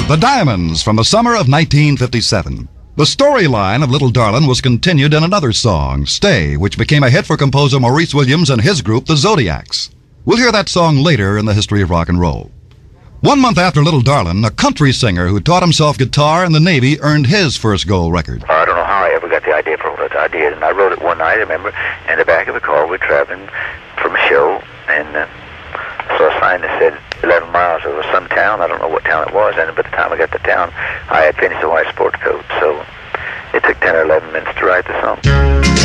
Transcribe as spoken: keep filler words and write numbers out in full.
The Diamonds from the summer of nineteen fifty-seven. The storyline of Little Darlin' was continued in another song, Stay, which became a hit for composer Maurice Williams and his group, the Zodiacs. We'll hear that song later in the history of rock and roll. One month after Little Darlin', a country singer who taught himself guitar in the Navy earned his first gold record. I don't know how I ever got the idea for what I did, and I wrote it one night, I remember, in the back of a car. We're traveling from a show, and uh, saw a sign that said eleven miles over some town. I don't know what town it was, and by the time I got to town, I had finished the white sport coat, so it took ten or eleven minutes to write the song.